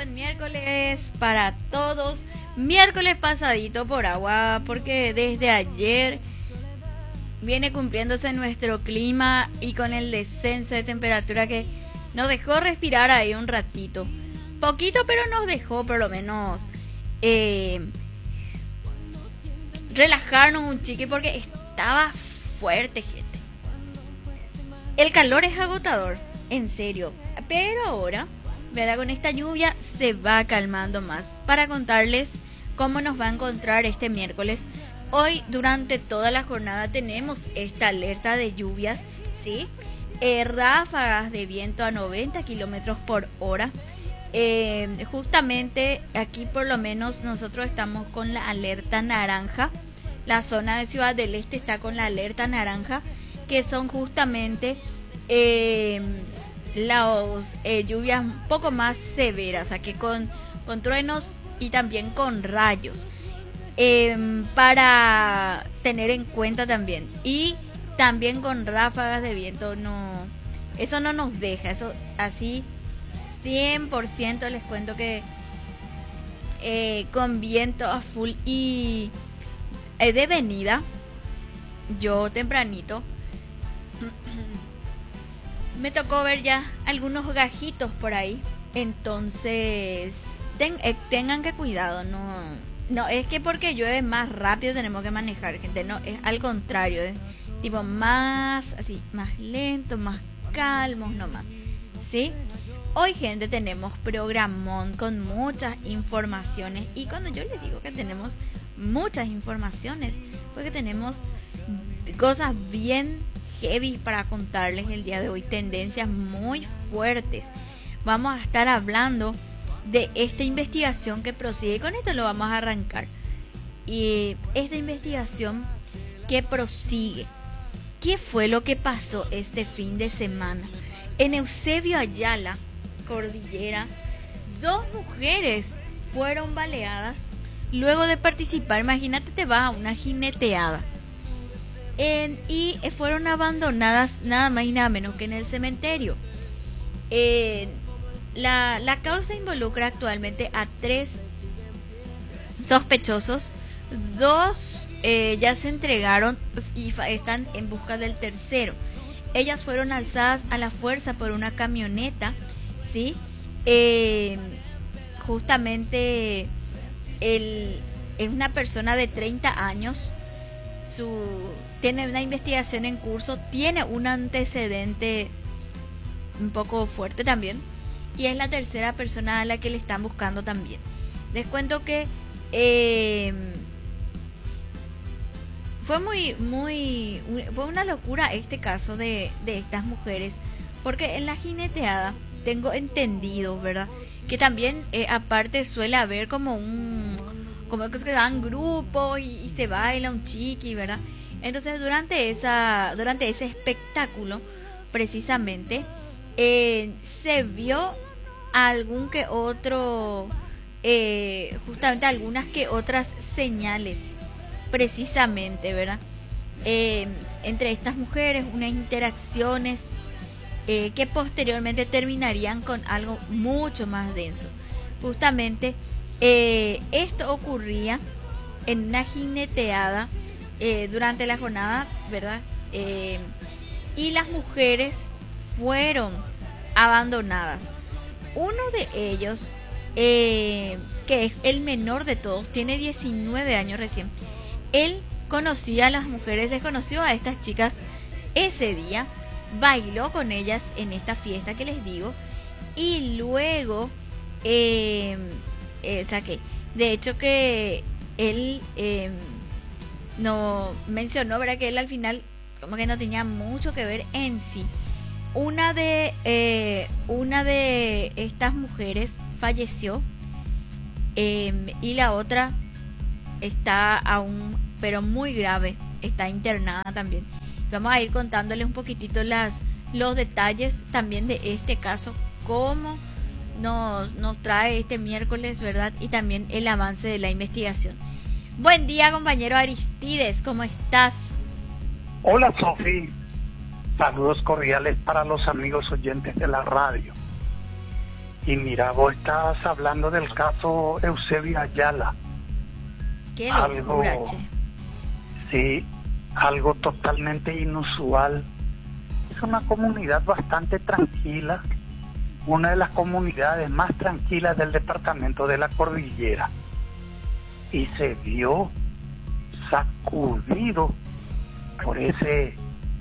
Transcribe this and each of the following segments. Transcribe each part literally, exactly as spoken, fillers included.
buen miércoles para todos. Miércoles pasadito por agua, porque desde ayer viene cumpliéndose nuestro clima y con el descenso de temperatura que nos dejó respirar ahí un ratito. Poquito, pero nos dejó por lo menos eh, relajarnos un chiqui, porque estaba fuerte, gente. El calor es agotador, en serio. Pero ahora, ¿verdad? Con esta lluvia se va calmando más. Para contarles cómo nos va a encontrar este miércoles. Hoy, durante toda la jornada, tenemos esta alerta de lluvias, ¿sí? Eh, ráfagas de viento a noventa kilómetros por hora. Eh, justamente aquí, por lo menos, nosotros estamos con la alerta naranja. La zona de Ciudad del Este está con la alerta naranja, que son justamente eh, las eh, lluvias un poco más severas, o sea, que con, con truenos y también con rayos, eh, para tener en cuenta también. Y también con ráfagas de viento, no, eso no nos deja, eso así cien por ciento les cuento que eh, con viento a full y eh, de venida, yo tempranito me tocó ver ya algunos gajitos por ahí. Entonces ten, eh, tengan que cuidado, no, no es que porque llueve más rápido tenemos que manejar, gente, no, es al contrario, es tipo más así, más lento, más calmos nomás, ¿sí? Hoy, gente, tenemos programón con muchas informaciones, y cuando yo les digo que tenemos muchas informaciones, porque tenemos cosas bien heavy para contarles el día de hoy, tendencias muy fuertes. Vamos a estar hablando de esta investigación que prosigue, con esto lo vamos a arrancar. Y esta investigación que prosigue, ¿qué fue lo que pasó este fin de semana? En Eusebio Ayala, Cordillera, dos mujeres fueron baleadas luego de participar. Imagínate, te vas a una jineteada en, y fueron abandonadas nada más y nada menos que en el cementerio. Eh, la, la causa involucra actualmente a tres sospechosos. Dos eh, ya se entregaron y fa- están en busca del tercero. Ellas fueron alzadas a la fuerza por una camioneta, ¿sí? Eh, justamente él es una persona de treinta años. Su, tiene una investigación en curso, tiene un antecedente un poco fuerte también, y es la tercera persona a la que le están buscando también. Les cuento que eh, fue muy, muy, fue una locura este caso de, de estas mujeres, porque en la jineteada tengo entendido, ¿verdad?, que también eh, aparte suele haber como un, como que se dan grupos y, y se baila un chiqui, ¿verdad? Entonces durante esa, durante ese espectáculo, precisamente, eh, se vio algún que otro, eh, justamente algunas que otras señales, precisamente, ¿verdad? Eh, entre estas mujeres, unas interacciones eh, que posteriormente terminarían con algo mucho más denso. Justamente eh, esto ocurría en una jineteada eh, durante la jornada, ¿verdad? Eh, y las mujeres fueron abandonadas. Uno de ellos, eh, que es el menor de todos, tiene diecinueve años recién. Él conocía a las mujeres, les conoció a estas chicas ese día, bailó con ellas en esta fiesta que les digo, y luego, eh, eh, o sea que, de hecho que él eh, no mencionó, ¿verdad?, que él al final como que no tenía mucho que ver en sí. Una de eh, una de estas mujeres falleció, eh, y la otra está aún, pero muy grave, está internada también. Vamos a ir contándoles un poquitito las, los detalles también de este caso, cómo nos, nos trae este miércoles, ¿verdad? Y también el avance de la investigación. Buen día, compañero Aristides, ¿cómo estás? Hola, Sofi. Saludos cordiales para los amigos oyentes de la radio. Y mira, vos estás hablando del caso Eusebio Ayala. Qué Algo, locura, che. sí, algo totalmente inusual. Es una comunidad bastante tranquila, una de las comunidades más tranquilas del departamento de la Cordillera. Y se vio sacudido por ese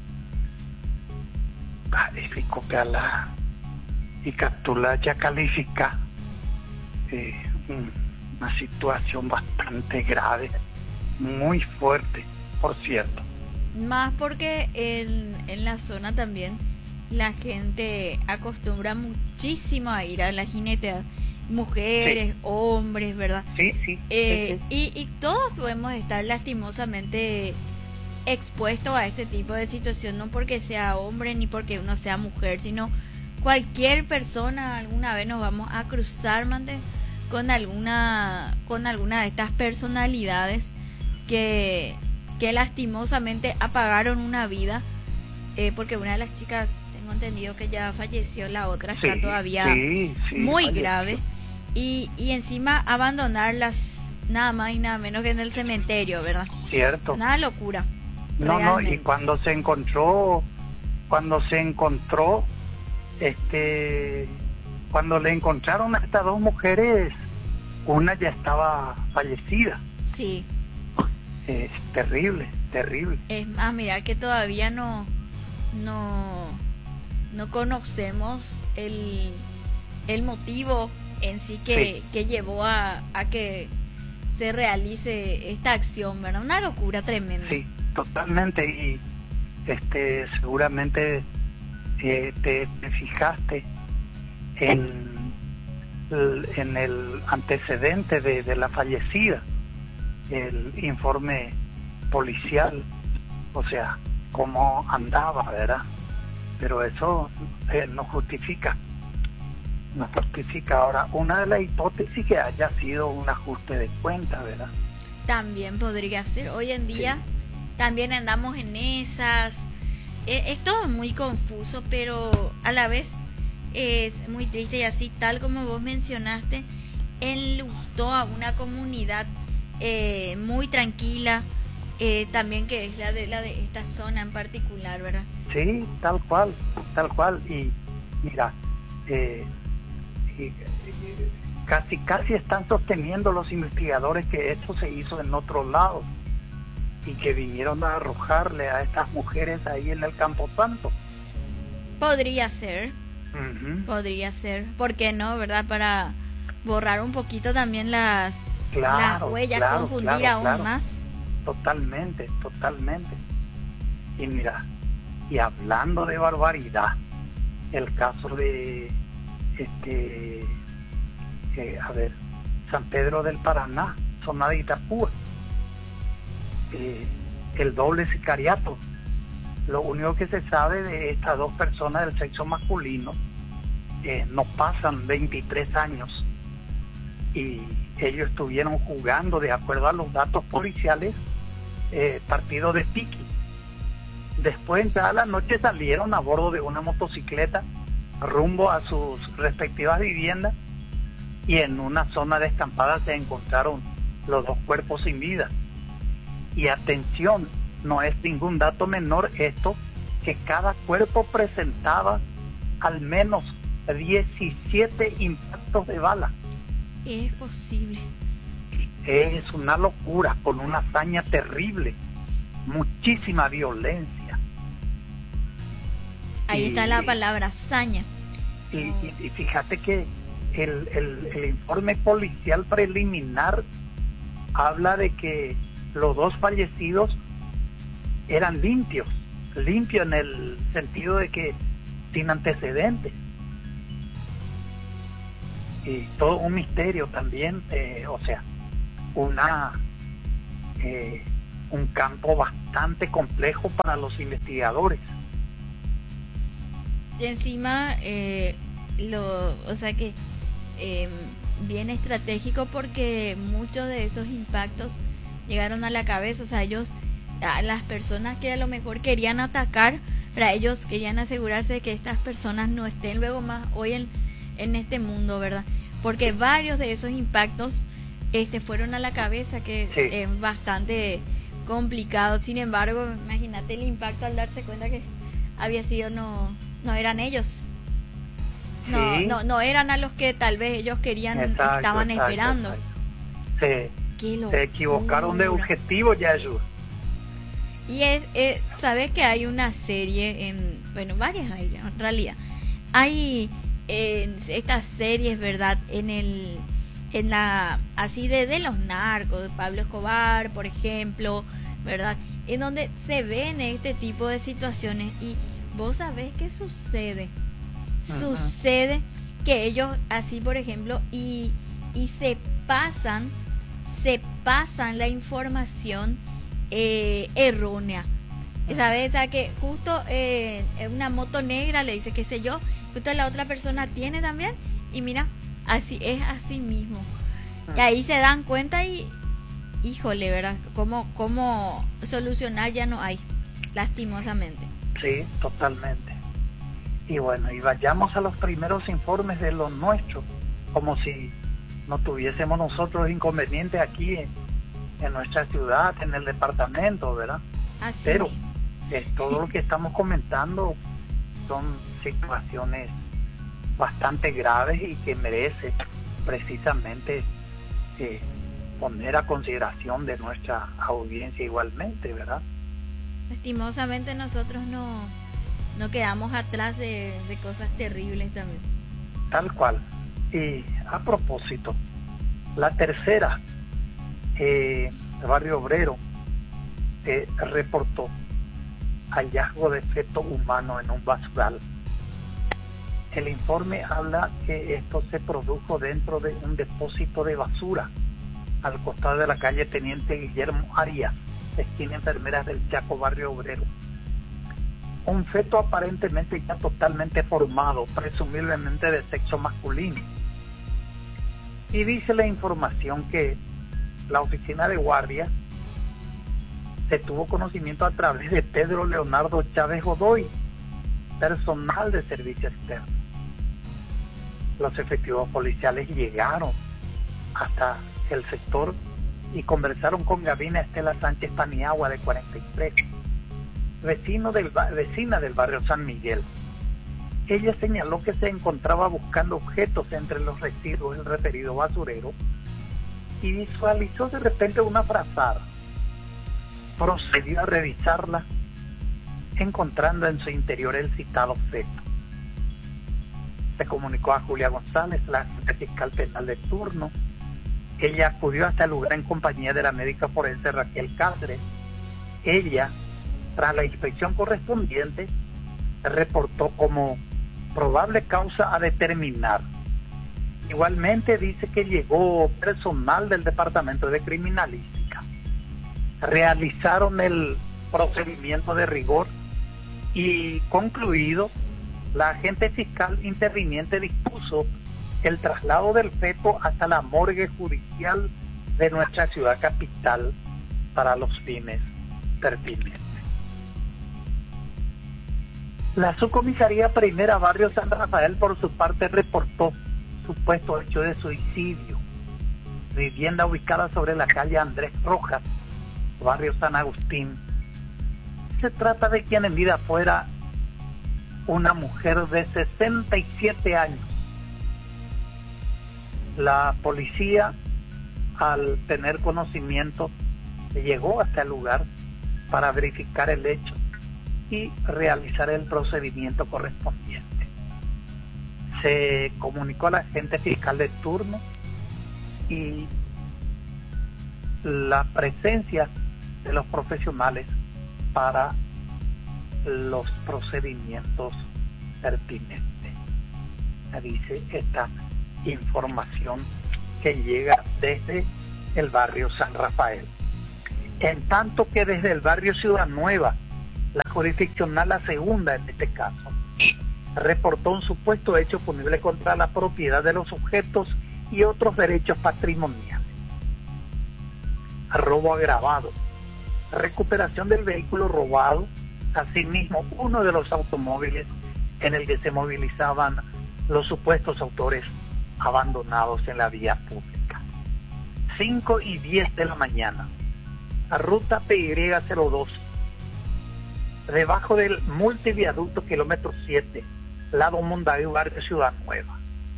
califico que a la y captura ya califica eh, una situación bastante grave, muy fuerte, por cierto. Más porque en, en la zona también la gente acostumbra muchísimo a ir a la jineteada. Mujeres, sí. Hombres, ¿verdad? Sí, sí. Eh, sí, sí. Y, y todos podemos estar lastimosamente expuestos a este tipo de situación, no porque sea hombre ni porque uno sea mujer, sino cualquier persona. Alguna vez nos vamos a cruzar, mande, con alguna con alguna de estas personalidades que, que lastimosamente apagaron una vida, eh, porque una de las chicas, tengo entendido que ya falleció, la otra está sí, todavía sí, sí, muy falleció. grave. Y, y encima abandonarlas nada más y nada menos que en el cementerio, ¿verdad? Cierto. Una locura. No, realmente. no, y cuando se encontró, cuando se encontró, este, cuando le encontraron a estas dos mujeres, una ya estaba fallecida. Sí. Es terrible, terrible. Es más, mira que todavía no, no, no conocemos el, el motivo en sí que, Sí. que llevó a, a que se realice esta acción, ¿verdad? Una locura tremenda. Sí, totalmente. Y este, seguramente eh, te, te fijaste en, en el antecedente de, de la fallecida, el informe policial, o sea, cómo andaba, ¿verdad? Pero eso eh, no justifica. No justifica. Ahora, una de las hipótesis que haya sido un ajuste de cuenta, ¿verdad? También podría ser. Hoy en día Sí. también andamos en esas. Eh, es todo muy confuso, pero a la vez es muy triste, y así tal como vos mencionaste, enlutó a una comunidad eh, muy tranquila, eh, también que es la de la de esta zona en particular, ¿verdad? Sí, tal cual, tal cual. Y mira, eh, y, y, casi casi están sosteniendo los investigadores que esto se hizo en otro lado y que vinieron a arrojarle a estas mujeres ahí en el Camposanto. Podría ser, Uh-huh. podría ser, ¿por qué no, verdad? Para borrar un poquito también las, Claro, las huellas, claro, confundir claro, aún claro. más. Totalmente, totalmente. Y mira, y hablando de barbaridad, el caso de este eh, a ver, San Pedro del Paraná, zona de Itapúa, eh, el doble sicariato. Lo único que se sabe de estas dos personas del sexo masculino, eh, no pasan veintitrés años, y ellos estuvieron jugando, de acuerdo a los datos policiales, eh, partido de piqui. Después, ya a la noche, salieron a bordo de una motocicleta rumbo a sus respectivas viviendas, y en una zona descampada se encontraron los dos cuerpos sin vida. Y atención, no es ningún dato menor esto, que cada cuerpo presentaba al menos diecisiete impactos de bala. Es posible. Es una locura, con una hazaña terrible, muchísima violencia. Ahí Y- está la palabra, hazaña. Y, y- y fíjate que el, el, el informe policial preliminar habla de que los dos fallecidos eran limpios, limpios en el sentido de que sin antecedentes. Y todo un misterio también, eh, o sea, una eh, un campo bastante complejo para los investigadores. Y encima, eh, lo, o sea que eh, bien estratégico, porque muchos de esos impactos llegaron a la cabeza. O sea, ellos, a las personas que a lo mejor querían atacar, para ellos querían asegurarse de que estas personas no estén luego más hoy en, en este mundo, ¿verdad? Porque varios de esos impactos este, fueron a la cabeza, que Sí. es bastante complicado. Sin embargo, imagínate el impacto al darse cuenta que había sido, no, no eran ellos. No, Sí. no, no eran a los que tal vez ellos querían, Exacto, estaban exacto, esperando. exacto. Se, Qué se equivocaron de locura. objetivo, Yayu. Y es, es sabes que hay una serie, en, bueno, varias hay en realidad. Hay eh, estas series, ¿verdad? En el, en la, así de, de los narcos, de Pablo Escobar, por ejemplo, ¿verdad? En donde se ven este tipo de situaciones y vos sabés qué sucede. Ujú. Sucede que ellos, así por ejemplo, y, y se pasan, se pasan la información eh, errónea. ¿Sabes? O sea, que justo eh, una moto negra le dice, qué sé yo, justo la otra persona tiene también, y mira, así es así mismo. Y ahí se dan cuenta y, híjole, ¿verdad? ¿Cómo, cómo solucionar ya no hay, lastimosamente? Sí, totalmente. Y bueno, y vayamos a los primeros informes de los nuestros, como si no tuviésemos nosotros inconvenientes aquí en, en nuestra ciudad, en el departamento, ¿verdad? Así Pero mismo. eh, todo lo que estamos comentando son situaciones bastante graves y que merece precisamente eh, poner a consideración de nuestra audiencia igualmente, ¿verdad? Lastimosamente nosotros no, no quedamos atrás de, de cosas terribles también. Tal cual. Y a propósito, la tercera, eh, el Barrio Obrero eh, reportó hallazgo de feto humano en un basural. El informe habla que esto se produjo dentro de un depósito de basura al costado de la calle Teniente Guillermo Arias, esquina Enfermeras del Chaco, Barrio Obrero. Un feto aparentemente ya totalmente formado, presumiblemente de sexo masculino. Y dice la información que la oficina de guardia se tuvo conocimiento a través de Pedro Leonardo Chávez Godoy, personal de servicio externo. Los efectivos policiales llegaron hasta el sector y conversaron con Gavina Estela Sánchez Paniagua, de cuarenta y tres, vecino del, vecina del barrio San Miguel. Ella señaló que se encontraba buscando objetos entre los residuos del referido basurero y visualizó de repente una frazada. Procedió a revisarla, encontrando en su interior el citado feto. Se comunicó a Julia González, la agente fiscal penal de turno. Ella acudió hasta el lugar en compañía de la médica forense Raquel Cáceres. Ella, tras la inspección correspondiente, reportó como probable causa a determinar. Igualmente dice que llegó personal del Departamento de Criminalística. Realizaron el procedimiento de rigor y concluido, la agente fiscal interviniente dispuso el traslado del feto hasta la morgue judicial de nuestra ciudad capital para los fines pertinentes. La subcomisaría primera Barrio San Rafael, por su parte, reportó supuesto hecho de suicidio. Vivienda ubicada sobre la calle Andrés Rojas, Barrio San Agustín. Se trata de quien en vida fuera una mujer de sesenta y siete años. La policía, al tener conocimiento, llegó hasta el lugar para verificar el hecho y realizar el procedimiento correspondiente. Se comunicó a la agente fiscal de turno y la presencia de los profesionales para los procedimientos pertinentes. Dice esta información que llega desde el barrio San Rafael. En tanto que desde el barrio Ciudad Nueva, la jurisdiccional, la segunda en este caso, reportó un supuesto hecho punible contra la propiedad de los sujetos y otros derechos patrimoniales. Robo agravado, recuperación del vehículo robado, asimismo uno de los automóviles en el que se movilizaban los supuestos autores abandonados en la vía pública. cinco y diez de la mañana, la ruta P Y cero dos, debajo del multiviaducto kilómetro siete, lado Mondavi, barrio Ciudad Nueva.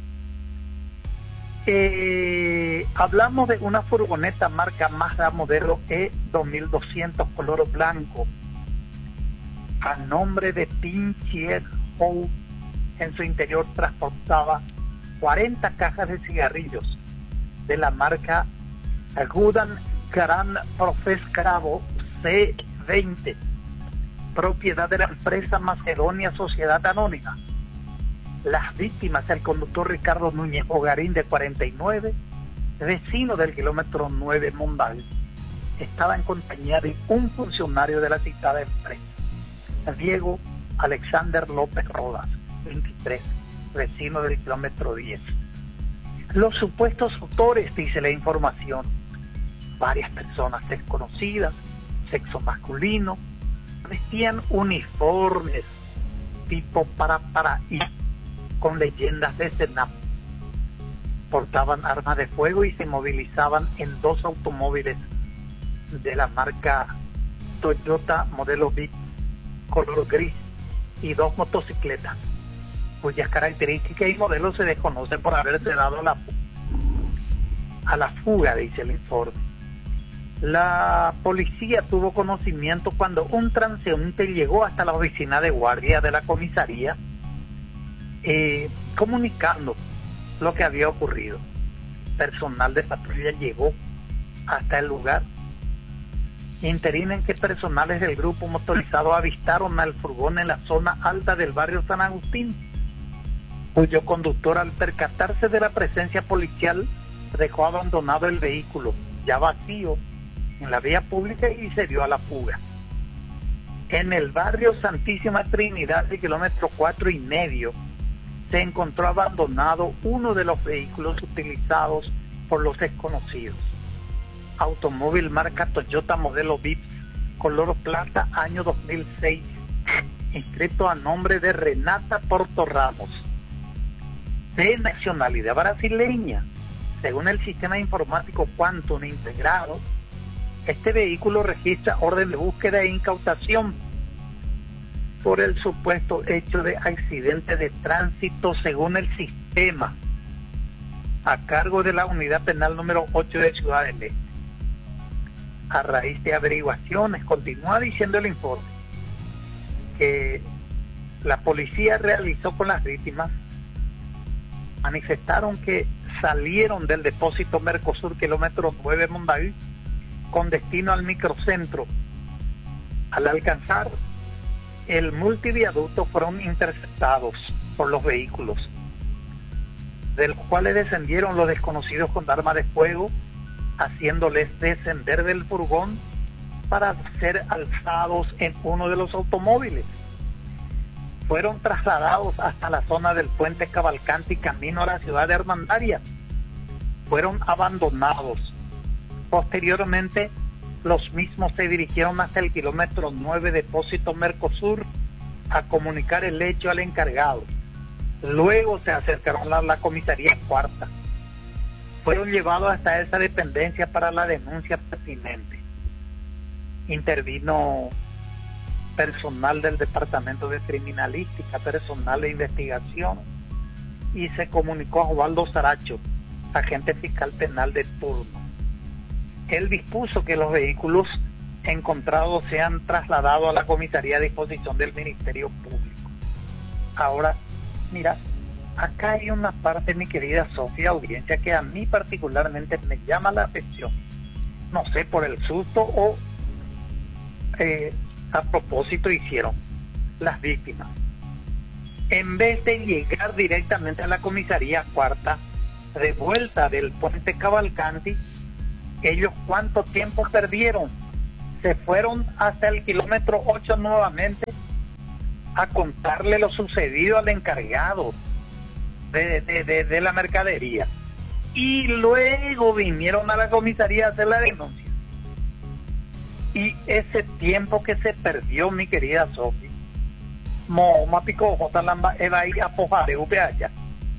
Eh, hablamos de una furgoneta marca Mazda modelo E dos mil doscientos color blanco, a nombre de Pinchier Hou. En su interior transportaba cuarenta cajas de cigarrillos de la marca Gudan Gran Profes Cravo C veinte, propiedad de la empresa Macedonia Sociedad Anónima. Las víctimas, el conductor Ricardo Núñez Hogarín, de cuarenta y nueve, vecino del kilómetro nueve Mondavi, estaba en compañía de un funcionario de la citada empresa, Diego Alexander López Rodas, veintitrés, vecino del kilómetro diez. Los supuestos autores, dice la información, varias personas desconocidas, sexo masculino, vestían uniformes tipo para para y con leyendas de Senap, portaban armas de fuego y se movilizaban en dos automóviles de la marca Toyota modelo V I P color gris y dos motocicletas cuyas características y modelos se desconocen por haberse dado a la, a la fuga, dice el informe. La policía tuvo conocimiento cuando un transeúnte llegó hasta la oficina de guardia de la comisaría eh, comunicando lo que había ocurrido. Personal de patrulla llegó hasta el lugar. Interina en que personales del grupo motorizado avistaron al furgón en la zona alta del barrio San Agustín, cuyo conductor, al percatarse de la presencia policial, dejó abandonado el vehículo ya vacío en la vía pública y se dio a la fuga. En el barrio Santísima Trinidad, de kilómetro cuatro y medio, se encontró abandonado uno de los vehículos utilizados por los desconocidos. Automóvil marca Toyota modelo V I P color plata año dos mil seis, inscrito a nombre de Renata Porto Ramos, de nacionalidad brasileña. Según el sistema informático Quantum integrado, este vehículo registra orden de búsqueda e incautación por el supuesto hecho de accidente de tránsito, según el sistema, a cargo de la unidad penal número ocho de Ciudad del Este. A raíz de averiguaciones, continúa diciendo el informe, que la policía realizó con las víctimas, manifestaron que salieron del depósito Mercosur kilómetro nueve Mondavi con destino al microcentro. Al alcanzar el multiviaducto fueron interceptados por los vehículos, del cual descendieron los desconocidos con arma de fuego, haciéndoles descender del furgón para ser alzados en uno de los automóviles. Fueron trasladados hasta la zona del puente Cavalcanti camino a la ciudad de Hermandaria. Fueron abandonados. Posteriormente, los mismos se dirigieron hasta el kilómetro nueve depósito Mercosur a comunicar el hecho al encargado. Luego se acercaron a la comisaría cuarta. Fueron llevados hasta esa dependencia para la denuncia pertinente. Intervino personal del Departamento de Criminalística, personal de investigación, y se comunicó a Osvaldo Saracho, agente fiscal penal de turno. Él dispuso que los vehículos encontrados sean trasladados a la comisaría a disposición del Ministerio Público. Ahora, mira, acá hay una parte, mi querida Sofía, audiencia, que a mí particularmente me llama la atención. No sé, por el susto o eh, a propósito hicieron las víctimas. En vez de llegar directamente a la comisaría cuarta, de vuelta del puente Cavalcanti, ellos ¿cuánto tiempo perdieron? Se fueron hasta el kilómetro ocho nuevamente a contarle lo sucedido al encargado de, de, de, de la mercadería, y luego vinieron a la comisaría a hacer la denuncia. Y ese tiempo que se perdió, mi querida Sofi, mo mapico jotalamba eva y apoja de allá,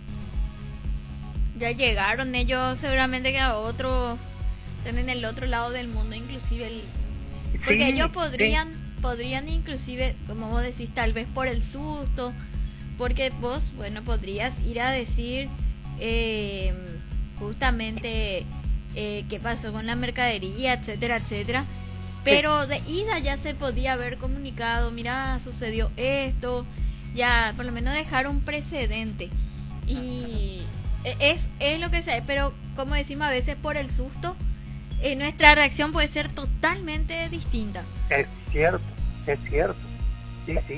Ya llegaron ellos seguramente que a otro, están en el otro lado del mundo, inclusive el, porque sí, ellos podrían, sí. podrían inclusive, como vos decís, tal vez por el susto, porque vos, bueno, podrías ir a decir eh, justamente eh, qué pasó con la mercadería, etcétera, etcétera. Pero de ida ya se podía haber comunicado, mira, sucedió esto, ya por lo menos dejar un precedente. Y es, es lo que sea, pero como decimos a veces por el susto, eh, nuestra reacción puede ser totalmente distinta. Es cierto, es cierto, sí, sí.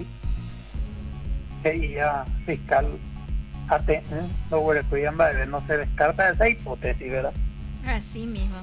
Y ya, fiscal, ate, no, no se descarta esa hipótesis, ¿verdad? Así mismo.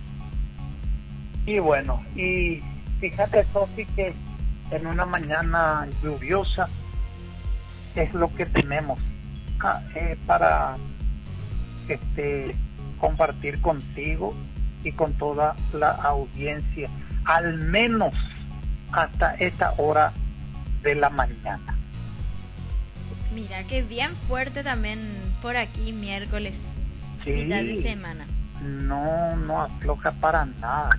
Y bueno, y fíjate, Sofi, que en una mañana lluviosa es lo que tenemos ah, eh, para este compartir contigo y con toda la audiencia, al menos hasta esta hora de la mañana. Mira, que bien fuerte también por aquí miércoles, sí, mitad de semana. No, no afloja para nada.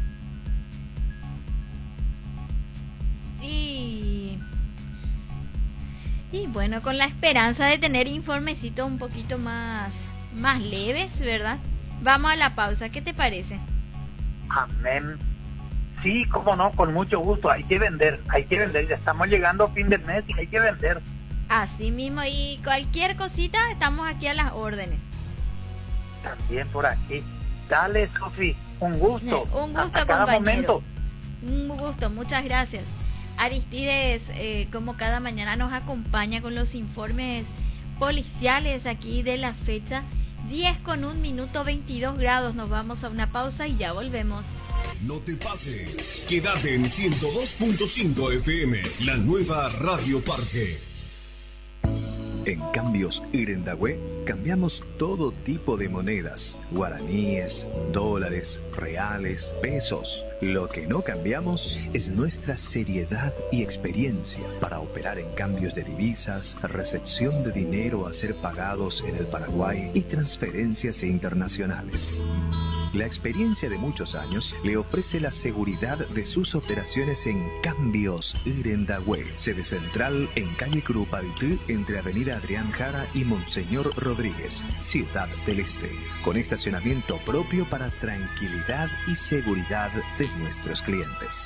Y, y bueno, con la esperanza de tener informecitos un poquito más, más leves, ¿verdad? Vamos a la pausa, ¿qué te parece? Amén. Sí, cómo no, con mucho gusto. Hay que vender, hay que vender. Ya estamos llegando a fin del mes y hay que vender. Así mismo, y cualquier cosita, estamos aquí a las órdenes. También por aquí. Dale, Sofi, un gusto. Un gusto, hasta cada compañero. momento. Un gusto, muchas gracias. Aristides, eh, como cada mañana nos acompaña con los informes policiales aquí de la fecha. diez con un minuto, veintidós grados. Nos vamos a una pausa y ya volvemos. No te pases. Quédate en ciento dos punto cinco F M, la nueva Radio Parque. En Cambios Irendahue cambiamos todo tipo de monedas, guaraníes, dólares, reales, pesos. Lo que no cambiamos es nuestra seriedad y experiencia para operar en cambios de divisas, recepción de dinero a ser pagados en el Paraguay y transferencias internacionales. La experiencia de muchos años le ofrece la seguridad de sus operaciones en Cambios Irendahue, sede central en calle Curupaytí, entre avenida Adrián Jara y Monseñor Rodríguez, Ciudad del Este, con estacionamiento propio para tranquilidad y seguridad de nuestros clientes.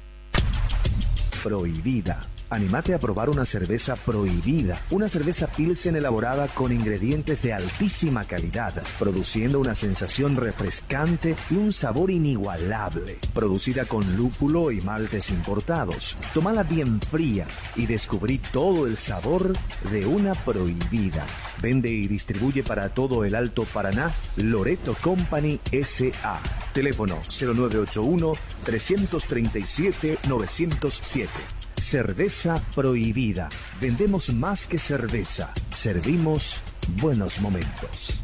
Prohibida. Anímate a probar una cerveza Prohibida, una cerveza Pilsen elaborada con ingredientes de altísima calidad, produciendo una sensación refrescante y un sabor inigualable. Producida con lúpulo y maltes importados. Tómala bien fría y descubrí todo el sabor de una Prohibida. Vende y distribuye para todo el Alto Paraná Loreto Company S A. Teléfono cero nueve ocho uno, tres tres siete, nueve cero siete. Cerveza Prohibida. Vendemos más que cerveza. Servimos buenos momentos.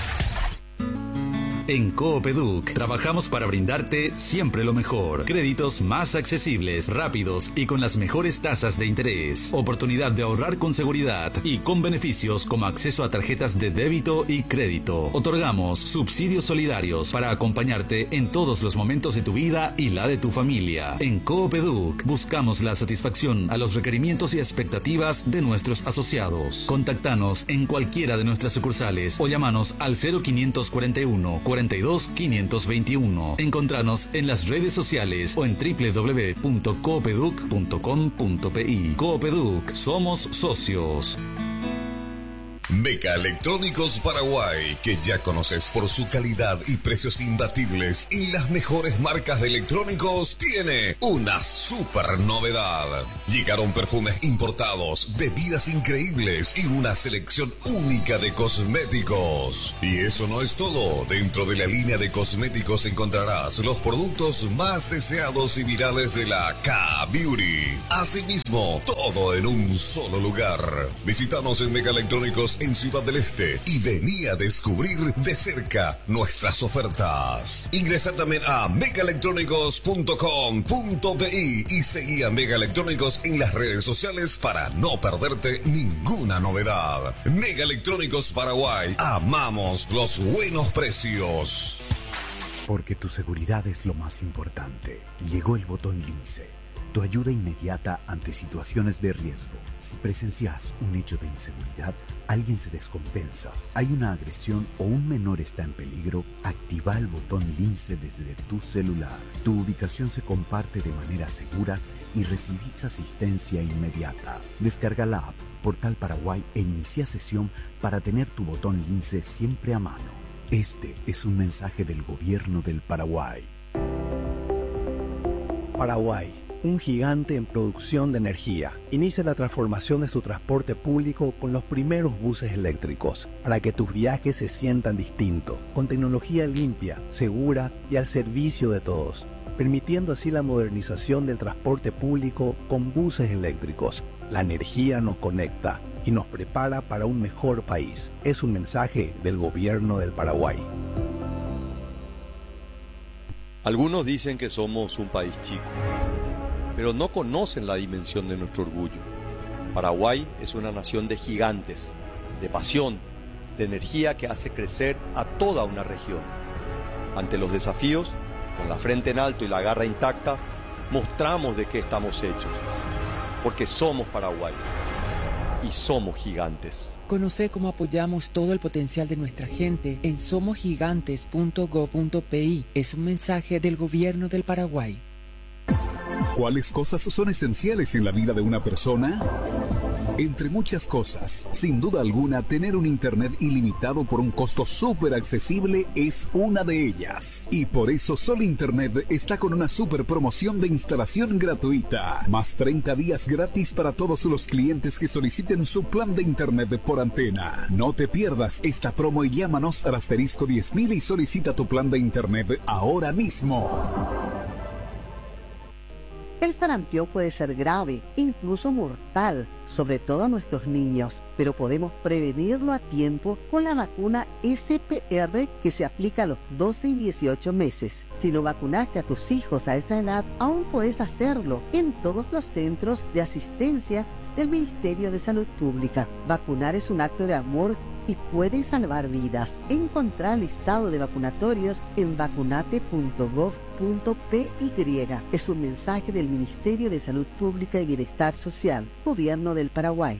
En Coopeduc trabajamos para brindarte siempre lo mejor. Créditos más accesibles, rápidos y con las mejores tasas de interés. Oportunidad de ahorrar con seguridad y con beneficios como acceso a tarjetas de débito y crédito. Otorgamos subsidios solidarios para acompañarte en todos los momentos de tu vida y la de tu familia. En Coopeduc buscamos la satisfacción a los requerimientos y expectativas de nuestros asociados. Contactanos en cualquiera de nuestras sucursales o llamanos al cero quinientos cuarenta y uno, cuarenta y dos, quinientos veintiuno. Encontranos en las redes sociales o en doble u doble u doble u punto coopeduc punto com punto pi. Coopeduc, somos socios. Meca Electrónicos Paraguay, que ya conoces por su calidad y precios imbatibles y las mejores marcas de electrónicos, tiene una super novedad. Llegaron perfumes importados, bebidas increíbles y una selección única de cosméticos. Y eso no es todo. Dentro de la línea de cosméticos encontrarás los productos más deseados y virales de la K-Beauty. Asimismo, todo en un solo lugar. Visítanos en Meca Electrónicos en Ciudad del Este y vení a descubrir de cerca nuestras ofertas. Ingresa también a mega electrónicos punto com punto bi y seguí a Mega Electrónicos en las redes sociales para no perderte ninguna novedad. Mega Electrónicos Paraguay, amamos los buenos precios. Porque tu seguridad es lo más importante. Llegó el botón Lince, tu ayuda inmediata ante situaciones de riesgo. Si presencias un hecho de inseguridad, alguien se descompensa, hay una agresión o un menor está en peligro, activa el botón Lince desde tu celular. Tu ubicación se comparte de manera segura y recibís asistencia inmediata. Descarga la app Portal Paraguay e inicia sesión para tener tu botón Lince siempre a mano. Este es un mensaje del Gobierno del Paraguay. Paraguay, un gigante en producción de energía, inicia la transformación de su transporte público con los primeros buses eléctricos, para que tus viajes se sientan distintos, con tecnología limpia, segura y al servicio de todos, permitiendo así la modernización del transporte público con buses eléctricos. La energía nos conecta y nos prepara para un mejor país. Es un mensaje del Gobierno del Paraguay. Algunos dicen que somos un país chico, pero no conocen la dimensión de nuestro orgullo. Paraguay es una nación de gigantes, de pasión, de energía que hace crecer a toda una región. Ante los desafíos, con la frente en alto y la garra intacta, mostramos de qué estamos hechos, porque somos Paraguay. Y somos gigantes. Conoce cómo apoyamos todo el potencial de nuestra gente en somos gigantes punto gob punto pi. Es un mensaje del Gobierno del Paraguay. ¿Cuáles cosas son esenciales en la vida de una persona? Entre muchas cosas, sin duda alguna, tener un internet ilimitado por un costo súper accesible es una de ellas. Y por eso Sol Internet está con una súper promoción de instalación gratuita. Más treinta días gratis para todos los clientes que soliciten su plan de internet por antena. No te pierdas esta promo y llámanos al asterisco diez mil y solicita tu plan de internet ahora mismo. El sarampión puede ser grave, incluso mortal, sobre todo a nuestros niños, pero podemos prevenirlo a tiempo con la vacuna S P R que se aplica a los doce y dieciocho meses. Si no vacunaste a tus hijos a esa edad, aún puedes hacerlo en todos los centros de asistencia del Ministerio de Salud Pública. Vacunar es un acto de amor y puede salvar vidas. Encontrar el listado de vacunatorios en vacunate punto gob punto pi. Es un mensaje del Ministerio de Salud Pública y Bienestar Social, Gobierno del Paraguay.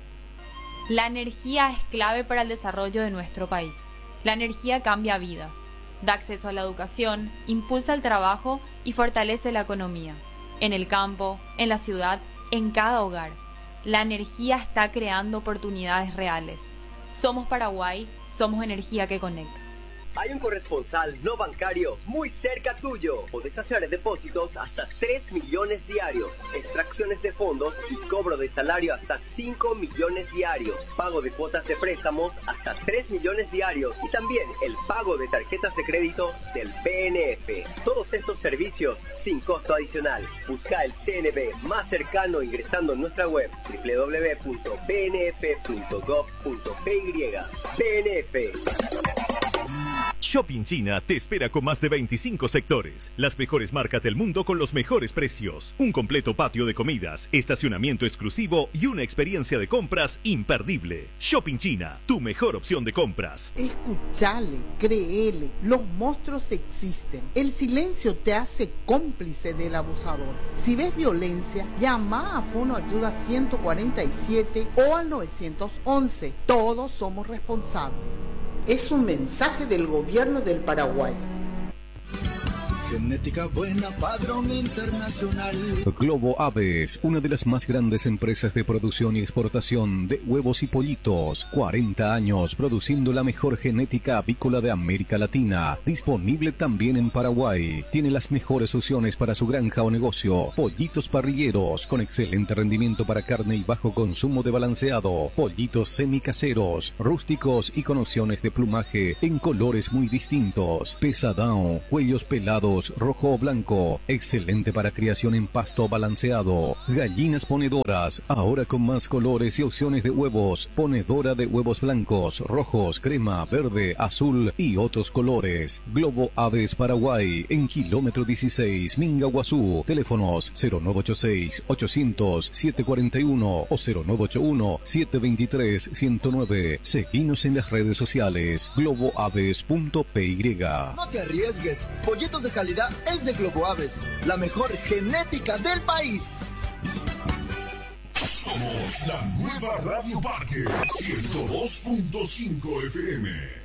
La energía es clave para el desarrollo de nuestro país. La energía cambia vidas, da acceso a la educación, impulsa el trabajo y fortalece la economía. En el campo, en la ciudad, en cada hogar. La energía está creando oportunidades reales. Somos Paraguay, somos energía que conecta. Hay un corresponsal no bancario muy cerca tuyo. Podés hacer depósitos hasta tres millones diarios, extracciones de fondos y cobro de salario hasta cinco millones diarios, pago de cuotas de préstamos hasta tres millones diarios y también el pago de tarjetas de crédito del B N F. Todos estos servicios sin costo adicional. Busca el C N B más cercano ingresando en nuestra web doble u doble u doble u punto b n f punto gob punto pi. B N F. Shopping China te espera con más de veinticinco sectores, las mejores marcas del mundo con los mejores precios, un completo patio de comidas, estacionamiento exclusivo y una experiencia de compras imperdible. Shopping China, tu mejor opción de compras. Escuchale, créele, los monstruos existen. El silencio te hace cómplice del abusador. Si ves violencia, llama a Fono Ayuda ciento cuarenta y siete o al nueve once. Todos somos responsables. Es un mensaje del Gobierno del Paraguay. Genética buena, padrón internacional. Globo Aves, una de las más grandes empresas de producción y exportación de huevos y pollitos. cuarenta años produciendo la mejor genética avícola de América Latina. Disponible también en Paraguay. Tiene las mejores opciones para su granja o negocio. Pollitos parrilleros con excelente rendimiento para carne y bajo consumo de balanceado. Pollitos semicaseros, rústicos y con opciones de plumaje en colores muy distintos. Pesadão, cuellos pelados huevos rojo o blanco, excelente para criación en pasto balanceado. Gallinas ponedoras, ahora con más colores y opciones de huevos. Ponedora de huevos blancos, rojos, crema, verde, azul y otros colores. Globo Aves Paraguay, en kilómetro dieciséis, Mingaguazú. Teléfonos cero nueve ocho seis, ochocientos, setecientos cuarenta y uno o cero nueve ocho uno, setecientos veintitrés, ciento nueve. Seguinos en las redes sociales globoaves punto p y. No te arriesgues, pollitos de calidad es de Globo Aves, la mejor genética del país. Somos la nueva Radio Parque ciento dos punto cinco F M.